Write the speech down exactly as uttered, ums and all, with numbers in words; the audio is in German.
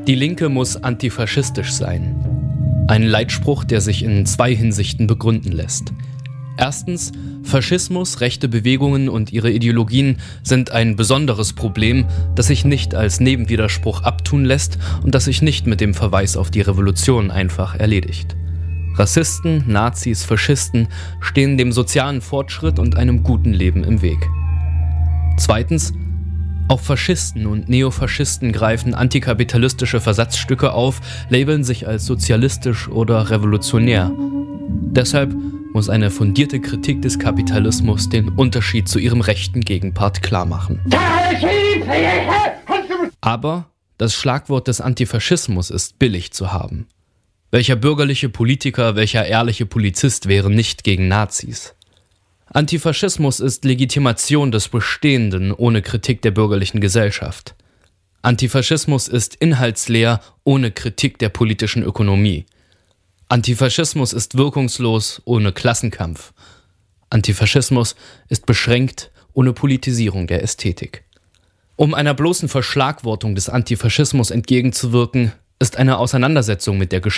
Die Linke muss antifaschistisch sein. Ein Leitspruch, der sich in zwei Hinsichten begründen lässt. Erstens, Faschismus, rechte Bewegungen und ihre Ideologien sind ein besonderes Problem, das sich nicht als Nebenwiderspruch abtun lässt und das sich nicht mit dem Verweis auf die Revolution einfach erledigt. Rassisten, Nazis, Faschisten stehen dem sozialen Fortschritt und einem guten Leben im Weg. Zweitens, auch Faschisten und Neofaschisten greifen antikapitalistische Versatzstücke auf, labeln sich als sozialistisch oder revolutionär. Deshalb muss eine fundierte Kritik des Kapitalismus den Unterschied zu ihrem rechten Gegenpart klarmachen. Aber das Schlagwort des Antifaschismus ist billig zu haben. Welcher bürgerliche Politiker, welcher ehrliche Polizist wäre nicht gegen Nazis? Antifaschismus ist Legitimation des Bestehenden ohne Kritik der bürgerlichen Gesellschaft. Antifaschismus ist inhaltsleer ohne Kritik der politischen Ökonomie. Antifaschismus ist wirkungslos ohne Klassenkampf. Antifaschismus ist beschränkt ohne Politisierung der Ästhetik. Um einer bloßen Verschlagwortung des Antifaschismus entgegenzuwirken, ist eine Auseinandersetzung mit der Geschichte